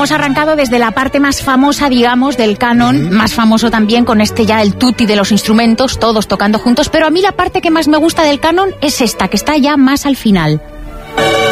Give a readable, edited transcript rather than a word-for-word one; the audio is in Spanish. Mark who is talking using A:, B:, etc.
A: hemos arrancado desde la parte más famosa, digamos, del canon, más famoso también con ya el tutti de los instrumentos, todos tocando juntos, pero a mí la parte que más me gusta del canon es esta, que está ya más al final.